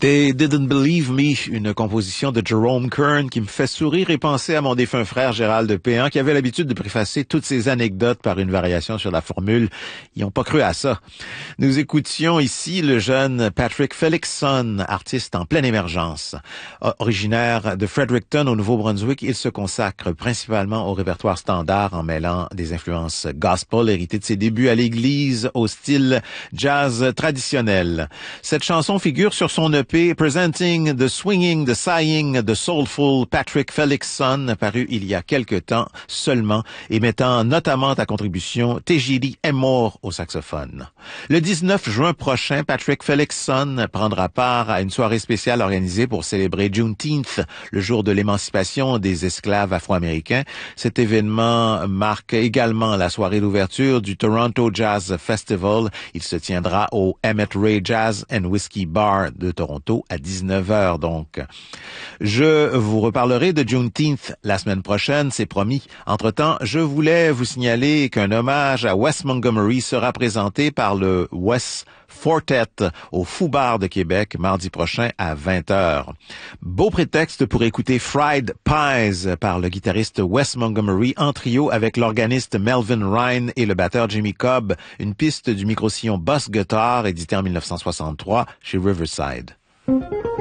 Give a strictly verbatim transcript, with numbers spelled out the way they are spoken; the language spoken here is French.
They Didn't Believe Me, une composition de Jerome Kern qui me fait sourire et penser à mon défunt frère Gérald Péan qui avait l'habitude de préfacer toutes ses anecdotes par une variation sur la formule « Ils n'ont pas cru à ça ». Nous écoutions ici le jeune Patrick Felixson, artiste en pleine émergence. Originaire de Fredericton au Nouveau-Brunswick, il se consacre principalement au répertoire standard en mêlant des influences gospel héritées de ses débuts à l'église au style jazz traditionnel. Cette chanson figure sur son E P Presenting the Swinging, the Sighing, the Soulful Patrick Felixson, paru il y a quelque temps seulement et mettant notamment à contribution Tejiri Emor au saxophone. Le dix-neuf juin prochain, Patrick Felixson prendra part à une soirée spéciale organisée pour célébrer Juneteenth, le jour de l'émancipation des esclaves afro-américains. Cet événement marque également la soirée d'ouverture du Toronto Jazz Festival. Il se tiendra au Emmett Ray Jazz and Whiskey Bar de Toronto à dix-neuf heures donc. Je vous reparlerai de Juneteenth la semaine prochaine, c'est promis. Entre-temps, je voulais vous signaler qu'un hommage à Wes Montgomery sera présenté par le Wes Fortet au Fou Bar de Québec mardi prochain à vingt heures. Beau prétexte pour écouter Fried Pies par le guitariste Wes Montgomery en trio avec l'organiste Melvin Ryan et le batteur Jimmy Cobb, une piste du micro-sillon Boss Guitar édité en mille neuf cent soixante-trois chez Riverside.